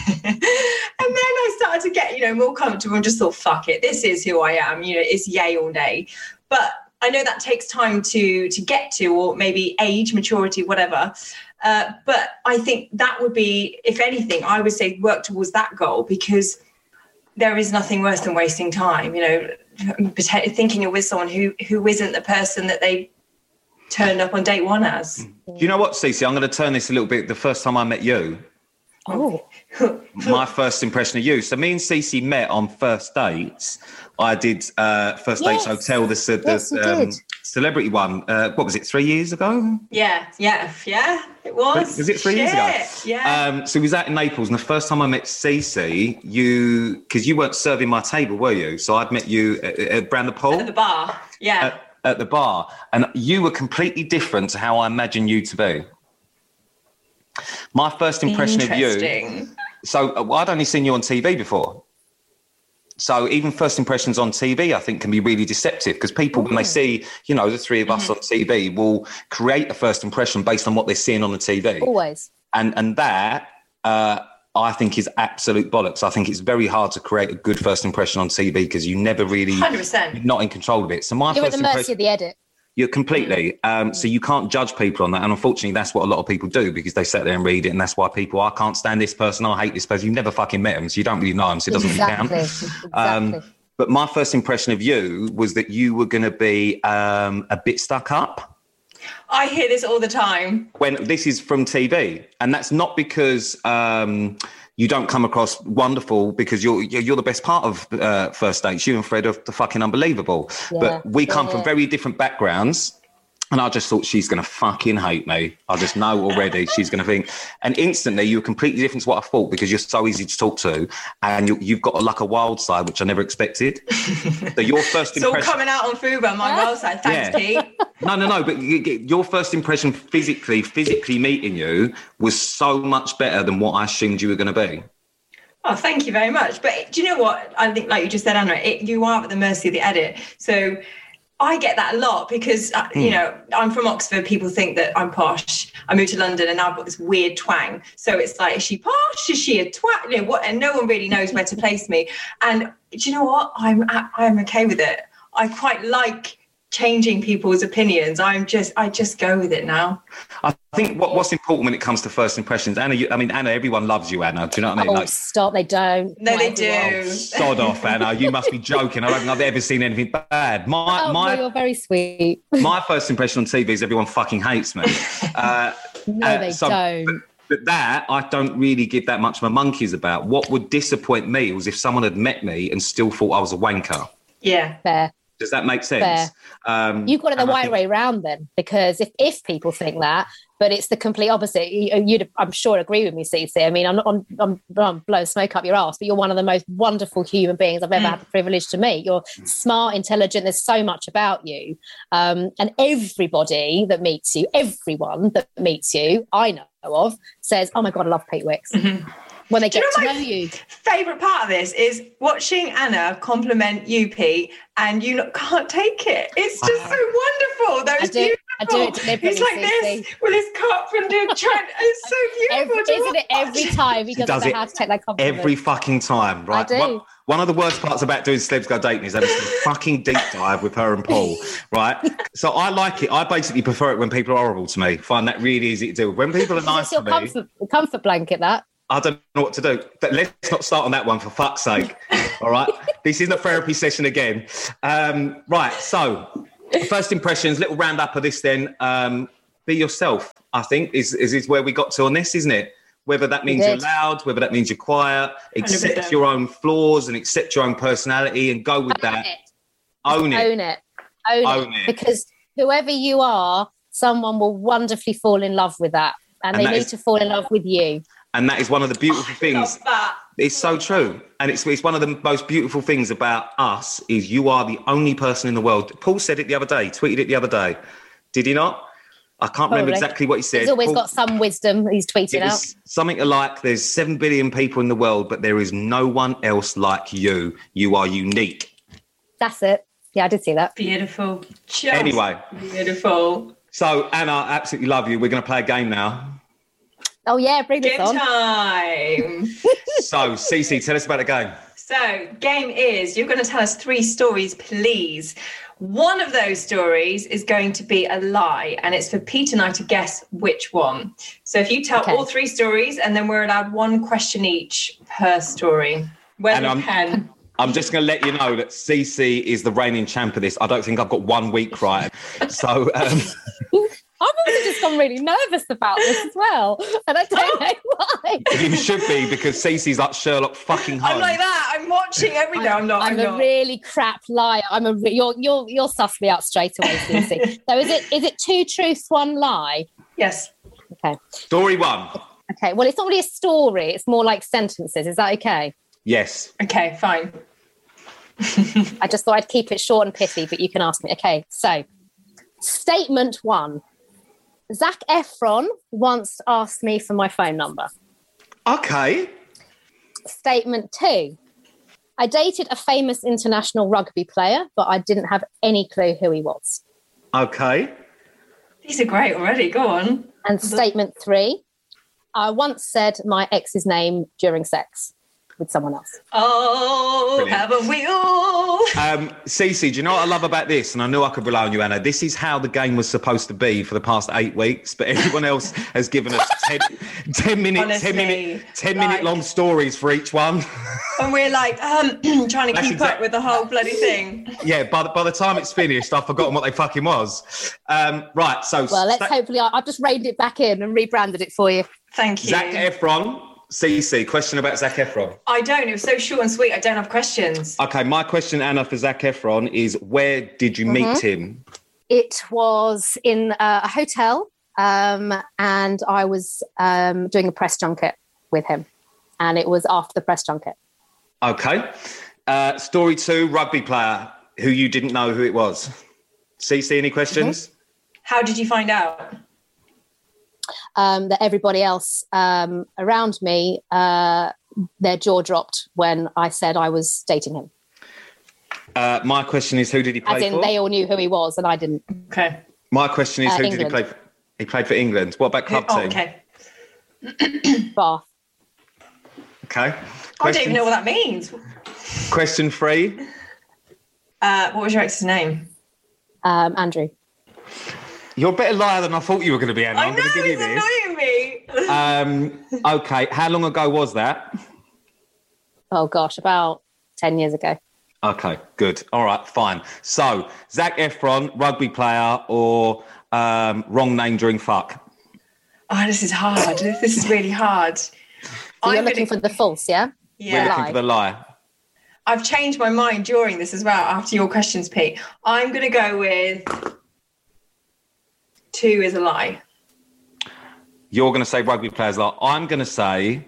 And then I started to get, you know, more comfortable and just thought, fuck it, this is who I am, you know, it's yay or nay. But I know that takes time to to get to, or maybe age, maturity, whatever. Uh, but I think that would be, if anything, I would say work towards that goal, because there is nothing worse than wasting time, you know, thinking you're with someone who who isn't the person that they turned up on date one as. Do you know what, Cece? I'm going to turn this a little bit. The first time I met you, oh, my first impression of you. So me and Cece met on first dates. I did uh, first yes. dates hotel, the, the yes, um, celebrity one. Uh, what was it? Three years ago? Yeah, yeah, yeah. It was. Was it three Shit. years ago? Yeah. Um, so we was out in Naples, and the first time I met Cece, you because you weren't serving my table, were you? So I'd met you at, at around the pool at the bar. Yeah. At, at the bar, and you were completely different to how I imagined you to be. My first impression of you. So uh, I'd only seen you on T V before. So even first impressions on T V, I think, can be really deceptive, because people, mm-hmm. when they see, you know, the three of us mm-hmm. on T V, will create a first impression based on what they're seeing on the T V. Always. And and that, uh, I think, is absolute bollocks. I think it's very hard to create a good first impression on T V, because you never really, one hundred percent. You're not in control of it. So my You're first at the mercy impression, of the edit. You're completely. Um, so you can't judge people on that. And unfortunately, that's what a lot of people do, because they sit there and read it. And that's why people, I can't stand this person, I hate this person. You've never fucking met them, so you don't really know them, so it doesn't exactly. really count. Exactly. Um, but my first impression of you was that you were going to be um, a bit stuck up. I hear this all the time. When this is from T V. And that's not because... Um, you don't come across wonderful, because you're you're the best part of uh, first dates. You and Fred are the fucking unbelievable. Yeah, but we come yeah, from yeah. very different backgrounds. And I just thought, she's going to fucking hate me. I just know already she's going to think. And instantly, you were completely different to what I thought, because you're so easy to talk to. And you, you've got a, like a wild side, which I never expected. So your first impression... It's all coming out on Fuba, my wild side. Thanks, yeah. Pete. No, no, no. But your first impression physically, physically meeting you was so much better than what I assumed you were going to be. Oh, thank you very much. But do you know what? I think, like you just said, Anna, it, you are at the mercy of the edit. So... I get that a lot, because, uh, mm. you know, I'm from Oxford. People think that I'm posh. I moved to London and now I've got this weird twang. So it's like, is she posh? Is she a twat? You know, what? And no one really knows where to place me. And do you know what? I'm I'm okay with it. I quite like changing people's opinions. I'm just, I just go with it now. I think what, what's important when it comes to first impressions, Anna, you, I mean, Anna, everyone loves you, Anna. Do you know what I mean? Oh, like, stop, they don't. No, Not they everyone. do. Oh, sod off, Anna. You must be joking. I don't think I've ever seen anything bad. My, oh, my, no, you're very sweet. My first impression on T V is everyone fucking hates me. Uh, no, uh, they so, don't. But, but that, I don't really give that much of a monkeys about. What would disappoint me was if someone had met me and still thought I was a wanker. Yeah. Fair. Does that make sense? Fair. Um, You've got it the and I right think- way round then, because if, if people think that, but it's the complete opposite. You, you'd, I'm sure, agree with me, Cece. I mean, I'm not, I'm, I'm, I'm blowing smoke up your ass, but you're one of the most wonderful human beings I've ever Mm. had the privilege to meet. You're smart, intelligent. There's so much about you, um, and everybody that meets you, everyone that meets you, I know of, says, "Oh my God, I love Pete Wicks." Mhm. When they Do get you to know know my you. favourite part of this is watching Anna compliment you, Pete, and you not, can't take it. It's just so wonderful. That I was do, beautiful. I do it deliberately. He's like Cece. this with his cup and doing trying. It's so beautiful. Every, to isn't it watch. every time he She doesn't does know it how to take that compliment? Every fucking time, right? do. One, one of the worst parts about doing Celebs Go Dating is having some fucking deep dive with her and Paul, right? So I like it. I basically prefer it when people are horrible to me. Find that really easy to do. When people are nice It's your to me, comfort, comfort blanket, that. I don't know what to do. But let's not start on that one, for fuck's sake. All right? This isn't a therapy session again. Um, right, so first impressions, little roundup of this then. Um, be yourself, I think, is, is, is where we got to on this, isn't it? Whether that means you're did. loud, whether that means you're quiet, accept one hundred percent. your own flaws and accept your own personality and go with that. it. Own it. Own it. Own, Own it. it. Because whoever you are, someone will wonderfully fall in love with that. And, And they that need is- to fall in love with you. And that is one of the beautiful Love things. that. It's so true. And it's, it's one of the most beautiful things about us is you are the only person in the world. Paul said it the other day, tweeted it the other day. Did he not? I can't remember Probably. exactly what he said. He's always Paul- got some wisdom he's tweeting It out. was something like, there's seven billion people in the world, but there is no one else like you. You are unique. That's it. Yeah, I did see that. Beautiful. Just Anyway. beautiful. So, Anna, I absolutely love you. We're going to play a game now. Oh, yeah, bring this Game on. time. So, Cece, tell us about the game. So, game is you're going to tell us three stories, please. One of those stories is going to be a lie, and it's for Pete and I to guess which one. So, if you tell Okay. all three stories, and then we're allowed one question each per story. Where's And the I'm- pen? I'm just going to let you know that Cece is the reigning champ of this. I don't think I've got one week right. So, um, I've also just gone really nervous about this as well. And I don't know why. you should be, because Cece's like Sherlock fucking Holmes. I'm like that. I'm watching every day. I'm not. I'm, I'm a not. really crap liar. I'm a re- you're you're you'll suss me out straight away, Lucy. So is it is it two truths, one lie? Yes. Okay. Story one. Okay. Well, it's not really a story. It's more like sentences. Is that okay? Yes. Okay. Fine. I just thought I'd keep it short and pithy, but you can ask me. Okay. So, statement one: Zac Efron once asked me for my phone number. Okay. Statement two: I dated a famous international rugby player, but I didn't have any clue who he was. Okay. These are great already. Go on. And statement three: I once said my ex's name during sex with someone else. Oh, Brilliant. haven't we all? Um, Cece, do you know what I love about this? And I knew I could rely on you, Anna. This is how the game was supposed to be for the past eight weeks, but everyone else has given us ten, ten minute, Honestly, ten minute, ten like- minute long stories for each one. And we're like um, trying to That's keep exact- up with the whole bloody thing. Yeah, by the, by the time it's finished, I've forgotten what they fucking was. Um, right, so Well, let's Zac- hopefully I- I've just reined it back in and rebranded it for you. Thank you. Zac Efron. Cece, question about Zac Efron. I don't. It was so short and sweet. I don't have questions. Okay, my question, Anna, for Zac Efron is, where did you meet Mm-hmm. him? It was in uh, a hotel, um, and I was um, doing a press junket with him, and it was after the press junket. Okay. Uh, story two, rugby player who you didn't know who it was. Cece, any questions? How did you find out? Um, that everybody else um, around me, uh, their jaw dropped when I said I was dating him. Uh, my question is, who did he play As in, for? they all knew who he was, and I didn't. Okay. My question is, Uh, who did he England. play for? He played for England. What about club Oh, team? okay. Bath. Okay. I don't Question, even know what that means. question three. Uh, what was your ex's name? Um, Andrew. You're a better liar than I thought you were going to be, Anna. I I'm know, going to give you it's this. annoying me. Um, okay. How long ago was that? Oh gosh, about ten years ago. Okay, good. All right, fine. So, Zac Efron, rugby player, or um, wrong name during fuck? Oh, this is hard. This is really hard. So you're I'm looking gonna- for the false, yeah? We're Yeah. looking lie. for the lie. I've changed my mind during this as well, after your questions, Pete. I'm going to go with two is a lie. You're going to say rugby players lie. I'm going to say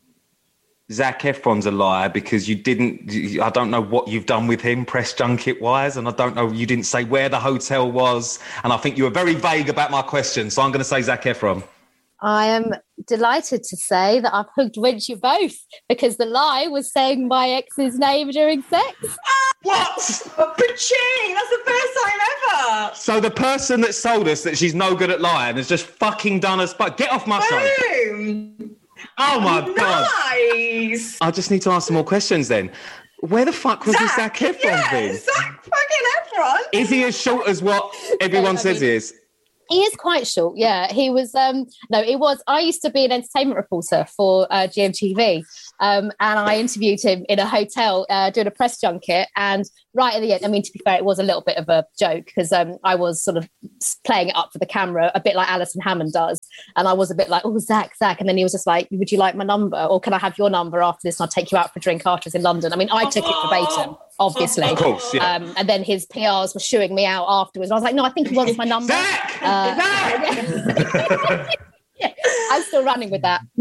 Zac Efron's a liar because you didn't, I don't know what you've done with him press junket wise, and I don't know, you didn't say where the hotel was, and I think you were very vague about my question, so I'm going to say Zac Efron. I am delighted to say that I've hooked winched you both, because the lie was saying my ex's name during sex. What? Ba-ching! That's the first time ever. So the person that sold us that she's no good at lying has just fucking done us, but get off my show. Boom! Oh my God. Nice. I just need to ask some more questions then. Where the fuck was this Zac Efron yeah, thing? Zac fucking Efron. Is he as short as what everyone Yeah, I says mean- he is? He is quite short, yeah. He was, um, no, it was, I used to be an entertainment reporter for uh, G M T V, um, and I interviewed him in a hotel uh, doing a press junket, and right at the end, I mean, to be fair, it was a little bit of a joke, because um, I was sort of playing it up for the camera, a bit like Alison Hammond does, and I was a bit like, oh, Zac, Zac, and then he was just like, would you like my number, or can I have your number after this, and I'll take you out for a drink afterwards in London. I mean, I took it verbatim, obviously. Of course, yeah. Um, and then his P Rs were shooing me out afterwards. I was like, no, I think he wants my number. Zac! Uh, Zac! yeah, I'm still running with that.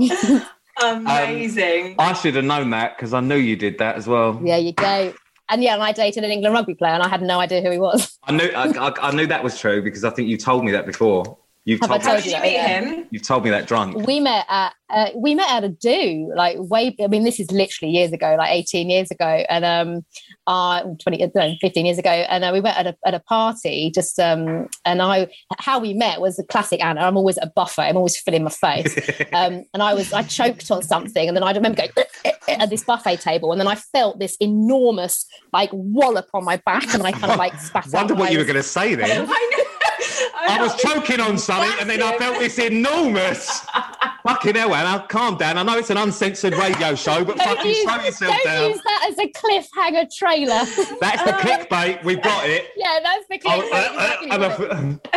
Amazing. I should have known that because I knew you did that as well. There you go. And yeah, and I dated an England rugby player, and I had no idea who he was. I knew I, I, I knew that was true because I think you told me that before. You've Have I told, How told did you you that, meet yeah. him? you've told me that drunk. We met at uh, we met at a do like way. I mean, this is literally years ago, like eighteen years ago, and um, uh, twenty, no, fifteen years ago, and uh, we met at a at a party. Just um, and I, how we met was a classic Anna. I'm always at a buffet. I'm always filling my face, um, and I was I choked on something, and then I remember going at this buffet table, and then I felt this enormous like wallop on my back, and I kind of like spat out. Wonder what I you were was- going to say then. I know. I was choking on something and then I felt this enormous. Fucking hell, Anna, calm down. I know it's an uncensored radio show, but Don't fucking use, slow yourself don't down. use that as a cliffhanger trailer. That's the clickbait. We've got it. Yeah, that's the Oh, cliffhanger. uh, exactly uh,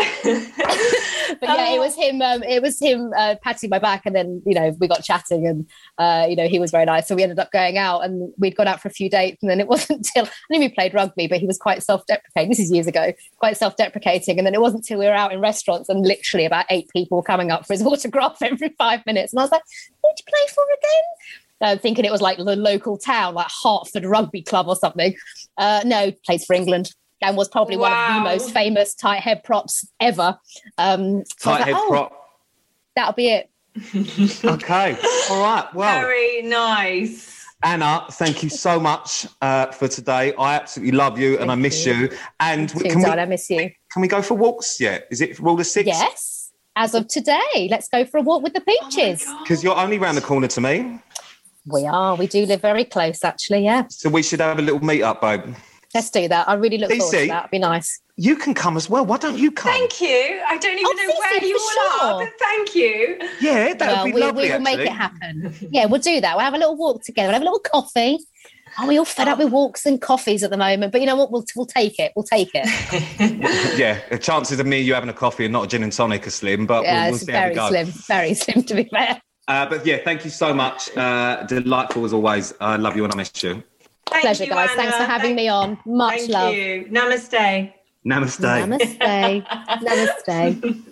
right. But yeah, it was him. Um, it was him uh, patting my back, and then you know we got chatting, and uh, you know he was very nice. So we ended up going out, and we'd gone out for a few dates, and then it wasn't until I knew he played rugby, but he was quite self-deprecating. This is years ago, quite self-deprecating, and then it wasn't until we were out in restaurants, and literally about eight people were coming up for his autograph every five minutes, and I was like, "Who did you play for again?" Uh, thinking it was like the local town, like Hertford Rugby Club or something. Uh, no, plays for England. And was probably one of Wow. the most famous tight head props ever. Um, so I was tight like, head oh, prop. that'll be it. Okay. All right. Well, Very nice. Anna, thank you so much uh, for today. I absolutely love you and Thank I miss you. you. And Too, can we, darling, I miss you. can we go for walks yet? Is it rule of six? Yes, as of today, let's go for a walk with the peaches. Because you're only round the corner to me. We are. We do live very close, actually. Yeah, So we should have a little meet up, babe. let's do that. I really look D C? forward to that. It'd be nice. You can come as well. Why don't you come? Thank you. I don't even Oh, know Cece, where you for all sure. are, but thank you. Yeah, that Well, would be we, lovely, we will actually. make it happen. Yeah, we'll do that. We'll have a little walk together. We'll have a little coffee. Are we all fed up with walks and coffees at the moment? But you know what? We'll, we'll take it. We'll take it. Yeah, the chances of me and you having a coffee and not a gin and tonic are slim, but Yeah, we'll, we'll it's see how very we go. slim. Very slim, to be fair. Uh, but yeah, thank you so much. Uh, delightful as always. I love you and I miss you. Thank Pleasure, you, guys. Anna. Thanks for having Thank- me on. Much Thank love. you. Namaste. Namaste. Namaste. Namaste.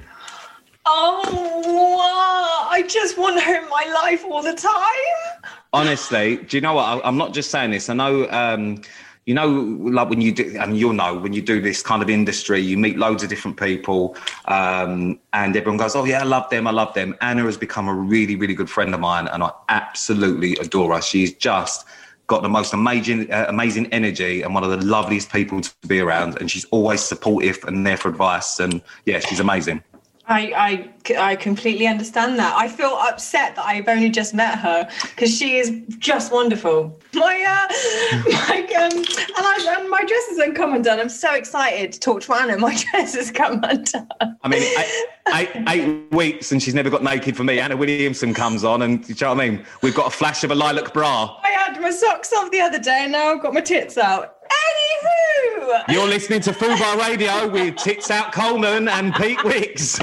Oh, I just want her in my life all the time. Honestly, do you know what? I, I'm not just saying this. I know, um, you know, like when you do, and you'll know, when you do this kind of industry, you meet loads of different people um, and everyone goes, oh, yeah, I love them. I love them. Anna has become a really, really good friend of mine and I absolutely adore her. She's just got the most amazing, uh, amazing energy and one of the loveliest people to be around. And she's always supportive and there for advice. And yeah, she's amazing. I, I, I completely understand that. I feel upset that I've only just met her because she is just wonderful. My, uh, my, um, and, I, and my dress has come undone. I'm so excited to talk to Anna. My dress has come undone. I mean, eight, eight, eight weeks and she's never got naked for me. Anna Williamson comes on and, do you know what I mean? We've got a flash of a lilac bra. I had my socks off the other day and now I've got my tits out. Anywho, You're listening to Fubar Radio with Tits Out Coleman and Pete Wicks.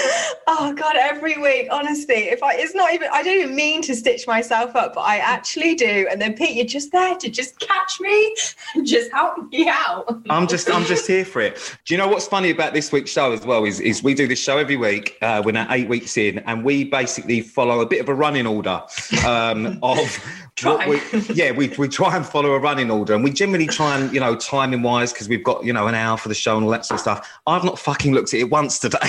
Oh God, every week, honestly, if I, it's not even, I don't even mean to stitch myself up, but I actually do. And then Pete, you're just there to just catch me and just help me out. I'm just, I'm just here for it. Do you know what's funny about this week's show as well is, is we do this show every week. Uh, we're now eight weeks in, and we basically follow a bit of a running order um, of. Try. We, yeah, we we try and follow a running order, and we generally try and, you know, timing wise, because we've got, you know, an hour for the show and all that sort of stuff. I've not fucking looked at it once today.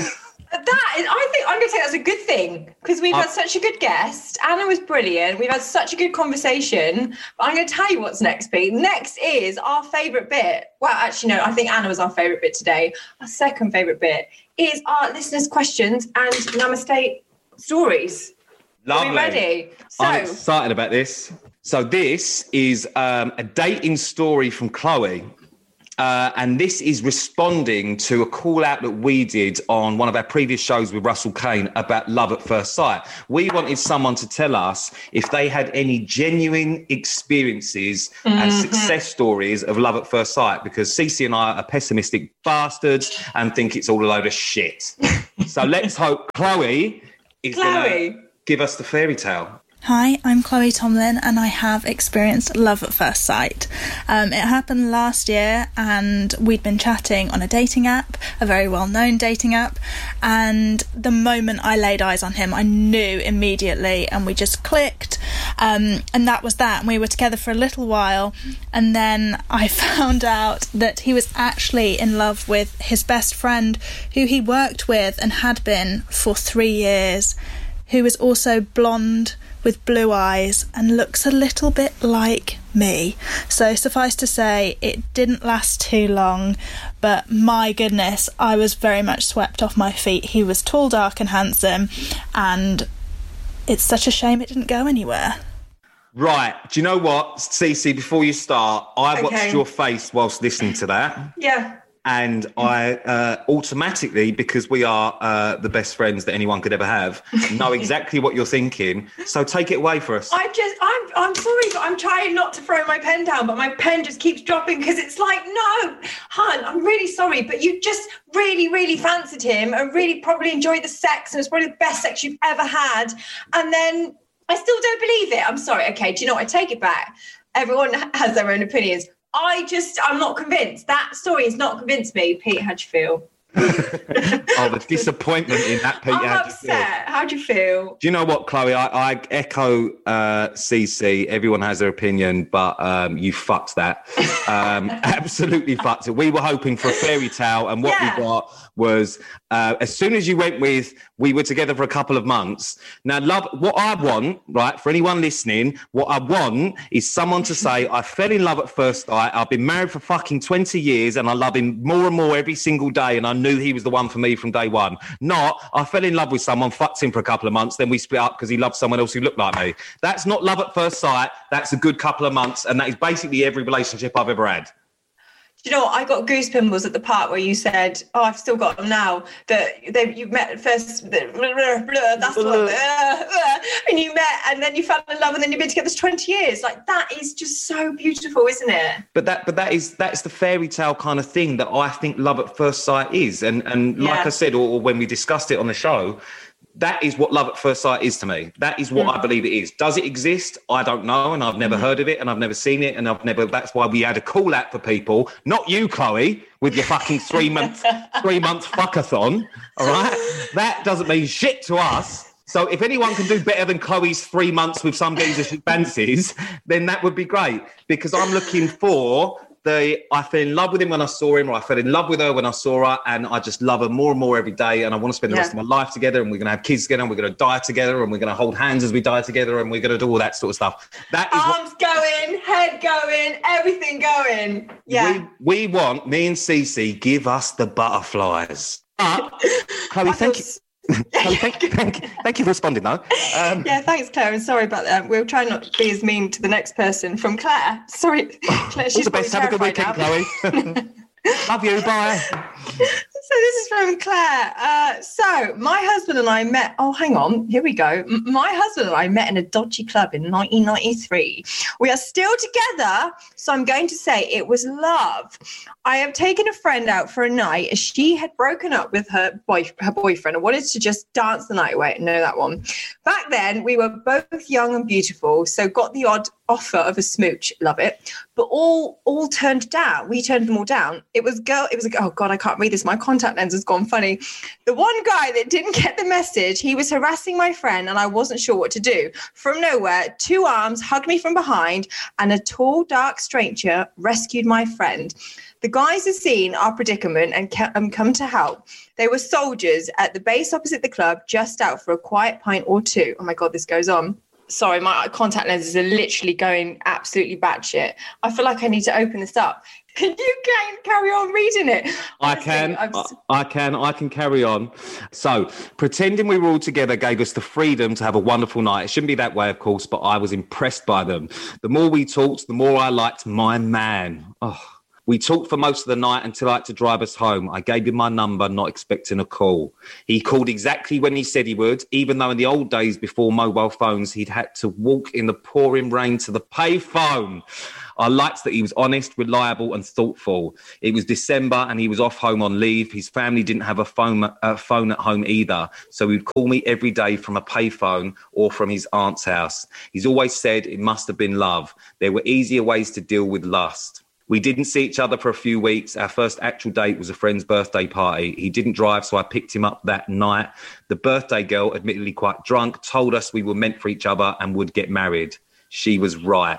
That is, I think I'm going to say that's a good thing, because we've I, had such a good guest. Anna was brilliant. We've had such a good conversation. But I'm going to tell you what's next, Pete. Next is our favourite bit. Well, actually, no, I think Anna was our favourite bit today. Our second favourite bit is our listeners' questions and Namaste stories. Lovely. Are we ready? So, I'm excited about this. So this is um, a dating story from Chloe. Uh, and this is responding to a call out that we did on one of our previous shows with Russell Kane about love at first sight. We wanted someone to tell us if they had any genuine experiences mm-hmm. and success stories of love at first sight, because Cece and I are pessimistic bastards and think it's all a load of shit. So let's hope Chloe is Chloe. Gonna give us the fairy tale. Hi, I'm Chloe Tomlin, and I have experienced love at first sight. Um, it happened last year, and we'd been chatting on a dating app, a very well-known dating app, and the moment I laid eyes on him, I knew immediately, and we just clicked, um, and that was that. And we were together for a little while, and then I found out that he was actually in love with his best friend, who he worked with and had been for three years, who was also blonde, with blue eyes, and looks a little bit like me. So suffice to say, it didn't last too long, but my goodness, I was very much swept off my feet. He was tall, dark and handsome, and it's such a shame it didn't go anywhere. Right. Do you know what, Cece, before you start, I Okay. watched your face whilst listening to that. yeah. And I uh, automatically, because we are uh, the best friends that anyone could ever have, know exactly what you're thinking. So take it away for us. I just, I'm, I'm sorry, but I'm trying not to throw my pen down, but my pen just keeps dropping because it's like, no, hun, I'm really sorry, but you just really, really fancied him and really probably enjoyed the sex, and it was probably the best sex you've ever had. And then I still don't believe it. I'm sorry. Okay, do you know what? I take it back. Everyone has their own opinions. I just, I'm not convinced. That story has not convinced me. Pete, how'd you feel? Oh, the disappointment in that, Pete. I'm How'd you upset. feel? How'd you feel? Do you know what, Chloe? I, I echo uh, Cece. Everyone has their opinion, but um, you fucked that. Um, absolutely fucked it. We were hoping for a fairy tale, and what Yeah. we got was uh, as soon as you went with, we were together for a couple of months. Now, love, what I want, right, for anyone listening, what I want is someone to say, I fell in love at first sight. I've been married for fucking twenty years, and I love him more and more every single day, and I knew he was the one for me from day one. Not, I fell in love with someone, fucked him for a couple of months, then we split up because he loved someone else who looked like me. That's not love at first sight. That's a good couple of months, and that is basically every relationship I've ever had. Do you know what? I got goose pimples at the part where you said, oh, I've still got them now, that they, you met at first, blah, blah, blah, that's the one, uh, uh, and you met, and then you fell in love, and then you've been together for twenty years. Like, that is just so beautiful, isn't it? But that, but that is that's the fairy tale kind of thing that I think love at first sight is, and and like Yeah. I said, or, or when we discussed it on the show, that is what love at first sight is to me. That is what Mm. I believe it is. Does it exist? I don't know, and I've never heard of it, and I've never seen it, and I've never. That's why we had a call out for people, not you, Chloe, with your fucking three month three month fuckathon. All right, that doesn't mean shit to us. So if anyone can do better than Chloe's three months with some geezer she fancies, then that would be great, because I'm looking for the I fell in love with him when I saw him, or I fell in love with her when I saw her, and I just love her more and more every day, and I want to spend the Yeah. rest of my life together, and we're going to have kids together, and we're going to die together, and we're going to hold hands as we die together, and we're going to do all that sort of stuff. That is what Arms going, head going, everything going. Yeah. we, we want. Me and Cece, give us the butterflies. But, Chloe, I thank feel you. s- Chloe, thank, thank, thank you for responding, though. Um, Yeah, thanks, Claire, and sorry about that. We'll try not to be as mean to the next person. From Claire. Sorry, Claire, all she's the best. Have a good probably weekend, terrified now. Chloe. Love you. Bye. So this is from Claire. Uh, so my husband and I met. Oh, hang on. Here we go. M- my husband and I met in a dodgy club in nineteen ninety-three. We are still together, so I'm going to say it was love. I have taken a friend out for a night as she had broken up with her boy her boyfriend and wanted to just dance the night away. Know that one. Back then, we were both young and beautiful, so got the odd offer of a smooch. Love it. But all all turned down. We turned them all down. It was girl. It was a, oh god, I can't read this. My contact lens has gone funny. The one guy that didn't get the message, he was harassing my friend, and I wasn't sure what to do. From nowhere, two arms hugged me from behind, and a tall, dark stranger rescued my friend. The guys had seen our predicament and ca- um, come to help. They were soldiers at the base opposite the club, just out for a quiet pint or two. Oh my god, this goes on. Sorry, my contact lenses are literally going absolutely batshit. I feel like I need to open this up. Can you can carry on reading it? I can, I, I can, I can carry on. So, pretending we were all together gave us the freedom to have a wonderful night. It shouldn't be that way, of course, but I was impressed by them. The more we talked, the more I liked my man. Oh. We talked for most of the night until I had to drive us home. I gave him my number, not expecting a call. He called exactly when he said he would, even though in the old days before mobile phones, he'd had to walk in the pouring rain to the payphone. I liked that he was honest, reliable and thoughtful. It was December and he was off home on leave. His family didn't have a phone, a phone at home either. So he'd call me every day from a payphone or from his aunt's house. He's always said it must have been love. There were easier ways to deal with lust. We didn't see each other for a few weeks. Our first actual date was a friend's birthday party. He didn't drive, so I picked him up that night. The birthday girl, admittedly quite drunk, told us we were meant for each other and would get married. She was right.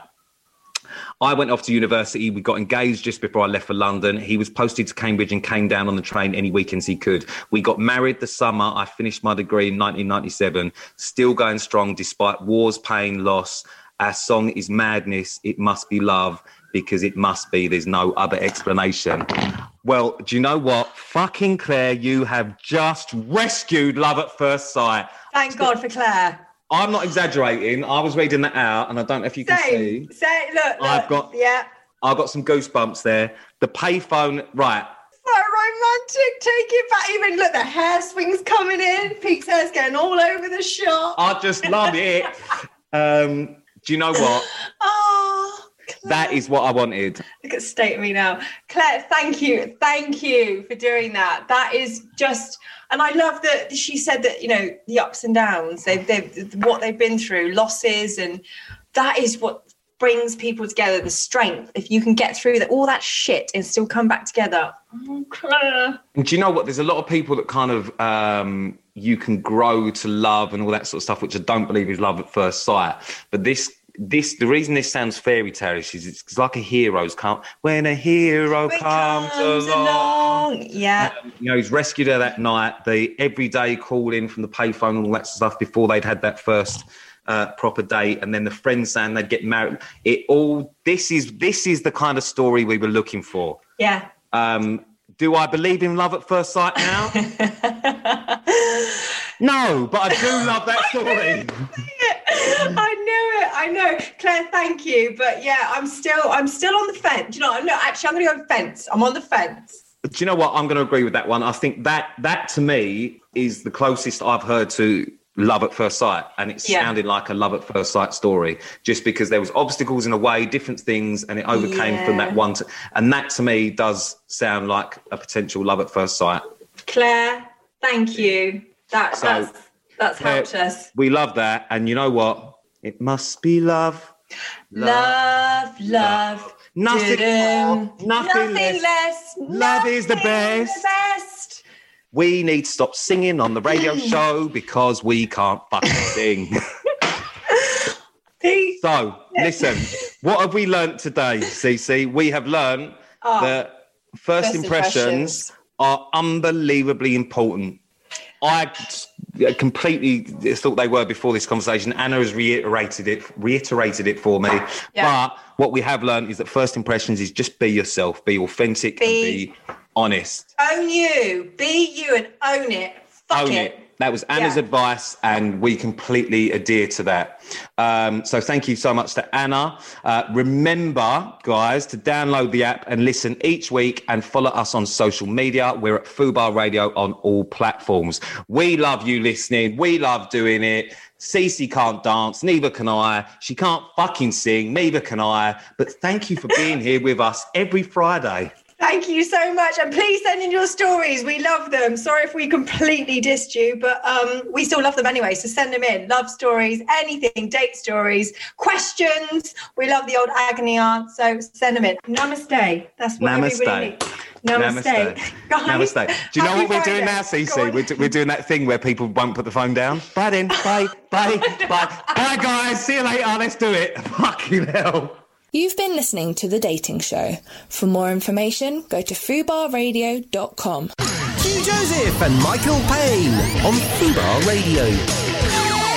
I went off to university. We got engaged just before I left for London. He was posted to Cambridge and came down on the train any weekends he could. We got married the summer. I finished my degree in nineteen ninety-seven, still going strong despite wars, pain, loss. Our song is Madness. It must be love. Because it must be. There's no other explanation. Well, do you know what? Fucking Claire, you have just rescued love at first sight. Thank God for Claire. I'm not exaggerating. I was reading that out, and I don't know if you can Same. see. Say, look, look. I've got, yeah. I've got some goosebumps there. The payphone, right. So romantic. Take it back. Even look, the hair swings coming in. Pete's hair's going all over the shop. I just love it. Um, do you know what? Oh. Claire. That is what I wanted. Look at the state of me now. Claire, thank you. Thank you for doing that. That is just, and I love that she said that, you know, the ups and downs, they've, they've, what they've been through, losses, and that is what brings people together, the strength. If you can get through that, all that shit and still come back together. Oh, Claire. And do you know what? There's a lot of people that kind of, um, you can grow to love and all that sort of stuff, which I don't believe is love at first sight. But this, This the reason this sounds fairy tale-ish is it's like a hero's come when a hero When comes, comes along. along. Yeah. Um, you know, he's rescued her that night. The everyday call in from the payphone and all that stuff before they'd had that first uh, proper date, and then the friends saying they'd get married. It all this is this is the kind of story we were looking for. Yeah. Um, do I believe in love at first sight now? No, but I do love that story. I knew it. I know, Claire. Thank you, but yeah, I'm still, I'm still on the fence. You know, no, actually, I'm going to go fence. I'm on the fence. Do you know what? I'm going to agree with that one. I think that that to me is the closest I've heard to love at first sight, and it Yeah. sounded like a love at first sight story. Just because there was obstacles in a way, different things, and it overcame Yeah. from that one. To, and that to me does sound like a potential love at first sight. Claire, thank you. That, So, that's that's helped Claire, us. We love that, and you know what? It must be love. Love, love. Nothing Didn't- more, nothing less. less. Love is the nothing best. The best. We need to stop singing on the radio show because we can't fucking sing. Pete. So, listen, what have we learnt today, Cece? We have learnt Oh, that first, first impressions, impressions. are unbelievably important. I completely thought they were before this conversation. Anna has reiterated it, reiterated it for me. Yeah. But what we have learned is that first impressions is just be yourself, be authentic, Be- and be honest. Own you. Be you and own it. Fuck Own it. it. That was Anna's Yeah. advice, and we completely adhere to that. Um, so thank you so much to Anna. Uh, remember, guys, to download the app and listen each week, and follow us on social media. We're at Fubar Radio on all platforms. We love you listening. We love doing it. Cece can't dance, neither can I. She can't fucking sing, neither can I. But thank you for being here with us every Friday. Thank you so much. And please send in your stories. We love them. Sorry if we completely dissed you, but um, we still love them anyway. So send them in. Love stories, anything, date stories, questions. We love the old agony aunt. So send them in. Namaste. That's what Namaste. everybody needs. Namaste. Namaste. Guys, Namaste. Do you know happy what we're Friday. doing now, Go Cece? on. We're, do- we're doing that thing where people won't put the phone down. Bye then. Bye. Bye. Bye. Bye, guys. See you later. Let's do it. Fucking hell. You've been listening to The Dating Show. For more information, go to fubar radio dot com. Hugh Joseph and Michael Payne on Fubar Radio.